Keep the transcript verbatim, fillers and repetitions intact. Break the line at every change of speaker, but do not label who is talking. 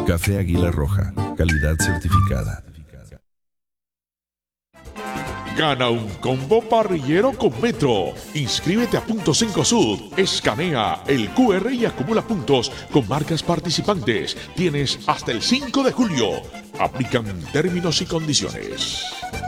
Café Águila Roja, calidad certificada.
Gana un combo parrillero con Metro. Inscríbete a Puntos Cencosud. Escanea el Q R y acumula puntos con marcas participantes. Tienes hasta el cinco de julio. Aplican términos y condiciones.